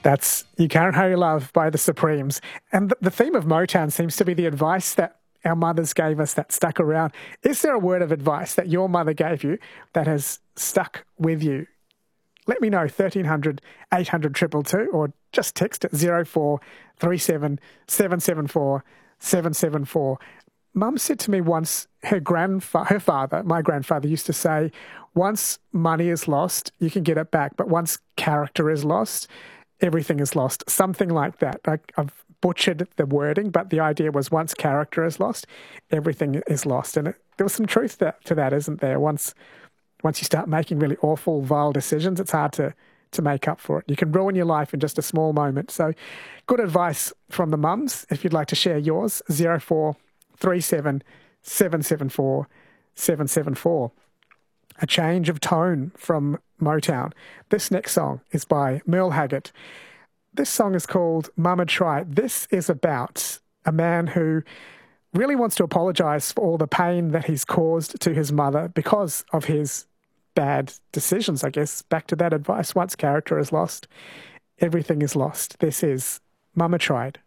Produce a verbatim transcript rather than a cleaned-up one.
That's You Can't Hurry Love by the Supremes. And the, the theme of Motown seems to be the advice that our mothers gave us that stuck around. Is there a word of advice that your mother gave you that has stuck with you? Let me know, thirteen hundred, eight hundred, two two two, or just text it zero four three seven, seven seven four, seven seven four. Mum said to me once, her grandfa- her father, my grandfather, used to say, once money is lost, you can get it back, but once character is lost, everything is lost. Something like that. I, I've butchered the wording, but the idea was once character is lost, everything is lost. And it, there was some truth that, to that, isn't there? Once once you start making really awful, vile decisions, it's hard to, to make up for it. You can ruin your life in just a small moment. So good advice from the mums. If you'd like to share yours, zero four three seven, seven seven four, seven seven four. A change of tone from Motown. This next song is by Merle Haggard. This song is called Mama Tried. This is about a man who really wants to apologise for all the pain that he's caused to his mother because of his bad decisions, I guess. Back to that advice. Once character is lost, everything is lost. This is Mama Tried.